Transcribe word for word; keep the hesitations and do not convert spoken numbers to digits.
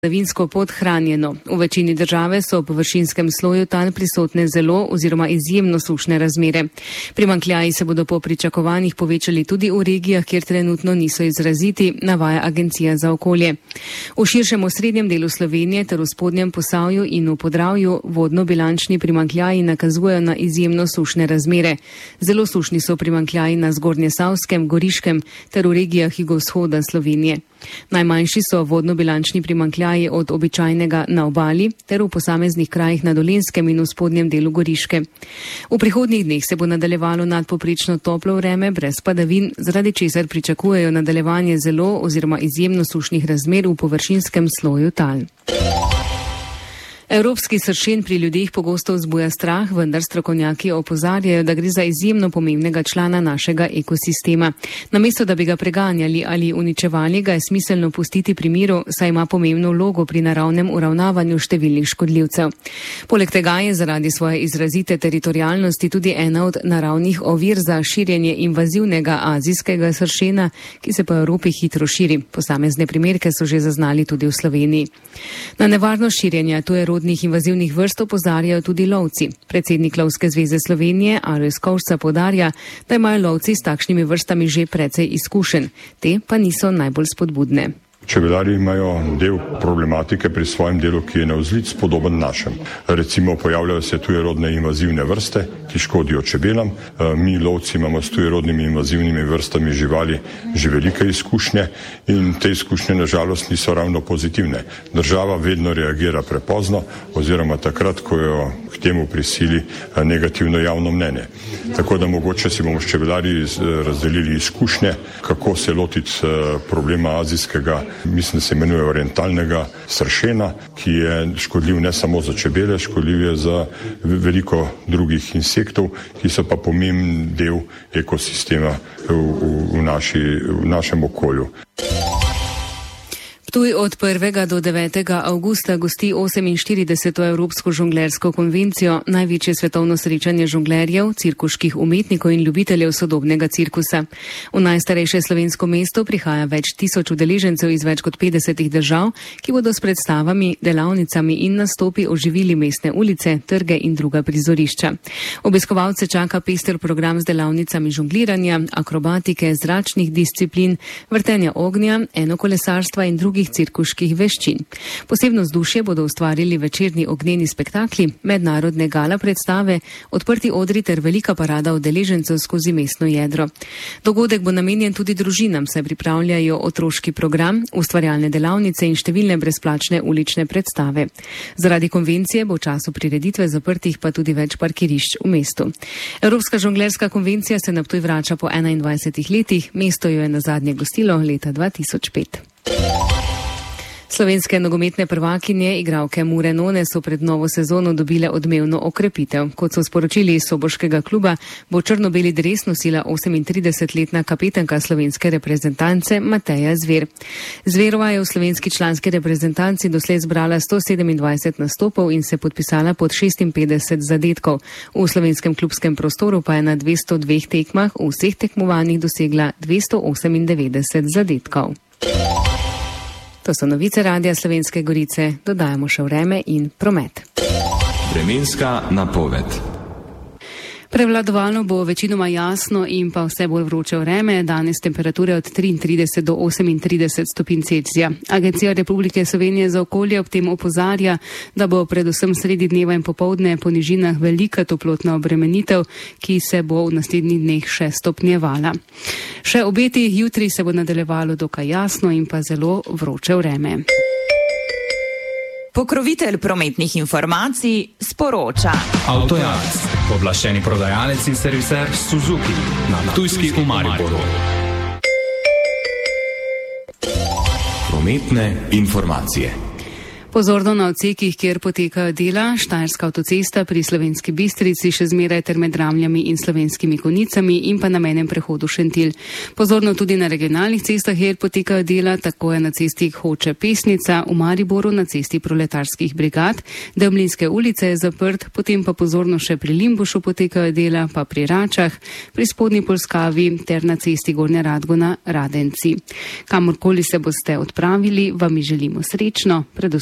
padavinsko podhranjeno. V večini države so v površinskem sloju tal prisotne zelo oziroma izjemno sušne razmere. Primanjkljaji se bodo po pričakovanjih povečali tudi v regijah, kjer trenutno niso izraziti, navaja Agencija za okolje. V širšem osrednjem delu Slovenije ter v spodnjem Posavju in v Podravju vodno-bilančni primanjkljaji nakazujejo na izjemno sušne razmere. Zelo sušni so primanjkljaji na Zgornjesavskem, Goriškem ter v regijah jugovzhoda Slovenije. Najmanjši so vodno-bilančni primanjkljaji od običajnega na obali ter v posameznih krajih na Dolenjskem in v spodnjem delu Goriške. V prihodnjih dneh se bo nadaljevalo nadpovprečno toplo vreme brez padavin, zaradi česar pričakujejo nadaljevanje zelo oziroma izjemno sušnih razmer v površinskem sloju tal. Evropski sršen pri ljudeh pogosto vzbuja strah, vendar strokovnjaki opozarjajo, da gre za izjemno pomembnega člana našega ekosistema. Namesto, da bi ga preganjali ali uničevali, ga je smiselno pustiti pri miru, saj ima pomembno vlogo pri naravnem uravnavanju številnih škodljivcev. Poleg tega je zaradi svoje izrazite teritorialnosti tudi ena od naravnih ovir za širjenje invazivnega azijskega sršena, ki se po Evropi hitro širi. Posamezne primerke so že zaznali tudi v Sloveniji. Na nevarnost širjenja tuje invazivnih vrst opozarjajo tudi lovci. Predsednik Lovske zveze Slovenije Alojz Kovšca poudarja, da imajo lovci s takšnimi vrstami že precej izkušenj. Te pa niso najbolj spodbudne. Čebelarji imajo del problematike pri svojem delu, ki je navzlic podoben našem. Recimo pojavljajo se tujerodne invazivne vrste, ki škodijo čebelam. Mi lovci imamo s tujerodnimi invazivnimi vrstami živali že velike izkušnje in te izkušnje nažalost niso ravno pozitivne. Država vedno reagira prepozno oziroma takrat, ko jo k temu prisili negativno javno mnenje. Tako da mogoče si bomo s čebelarji razdelili izkušnje, kako se lotiti problema azijskega, mislim, da se imenuje orientalnega sršena, ki je škodljiv ne samo za čebele, škodljiv je za veliko drugih insektov, ki so pa pomemben del ekosistema v, v, v, naši, v našem okolju. Ptuj od prvega do devetega avgusta gosti oseminštirideseto Evropsko žonglersko konvencijo, največje svetovno srečanje žonglerjev, cirkuških umetnikov in ljubiteljev sodobnega cirkusa. V najstarejše slovensko mesto prihaja več tisoč udeležencev iz več kot petdesetih držav, ki bodo s predstavami, delavnicami in nastopi oživili mestne ulice, trge in druga prizorišča. Obiskovalce čaka pester program z delavnicami žongliranja, akrobatike, zračnih disciplin, vrtenja ognja, enokolesarstva in drugih cirkuških veščin. Posebno vzdušje bodo ustvarili večerni ognjeni spektakli, mednarodne gala predstave, odprti odri ter velika parada udeležencev skozi mestno jedro. Dogodek bo namenjen tudi družinam, saj pripravljajo otroški program, ustvarjalne delavnice in številne brezplačne ulične predstave. Zaradi konvencije bo v času prireditve zaprtih pa tudi več parkirišč v mestu. Evropska žonglerska konvencija se na Ptuj vrača po enaindvajsetih letih, mesto jo je nazadnje gostilo leta dva tisoč pet. Slovenske nogometne prvakinje, igralke Mure None, so pred novo sezono dobile odmevno okrepitev. Kot so sporočili iz soboškega kluba, bo črno-beli dres nosila osemintridesetletna kapetanka slovenske reprezentance Mateja Zver. Zverova je v slovenski članski reprezentanci doslej zbrala sto sedemindvajset nastopov in se podpisala pod šestinpetdeset zadetkov. V slovenskem klubskem prostoru pa je na dvesto dveh tekmah v vseh tekmovanjih dosegla dvesto osemindevetdeset zadetkov. To so novice Radia Slovenske Gorice, dodajamo še vreme in promet. Vremenska napoved. Prevladovalno bo večinoma jasno in pa vse bolj vroče vreme, danes temperature od triintrideset do osemintrideset stopinj Celzija. Agencija Republike Slovenije za okolje ob tem opozarja, da bo predvsem sredi dneva in popoldne po nižinah velika toplotna obremenitev, ki se bo v naslednjih dneh še stopnjevala. Še obeti, jutri se bo nadaljevalo dokaj jasno in pa zelo vroče vreme. Pokrovitelj prometnih informacij sporoča. Avtojaz, pooblaščeni prodajalec in serviser Suzuki na Ptujski v Mariboru. Prometne informacije. Pozorno na odsekih, kjer potekajo dela, Štajerska avtocesta pri Slovenski Bistrici še zmeraj ter med Ramljami in Slovenskimi Konicami in pa na mejnem prehodu Šentilj. Pozorno tudi na regionalnih cestah, kjer potekajo dela, tako je na cesti Hoče-Pesnica, v Mariboru na cesti Proletarskih brigad, Demlinske ulice je zaprt, potem pa pozorno še pri Limbušu potekajo dela, pa pri Račah, pri Spodnji Polskavi ter na cesti Gornja Radgona Radenci. Kamorkoli se boste odpravili, vam želimo srečno, predvsem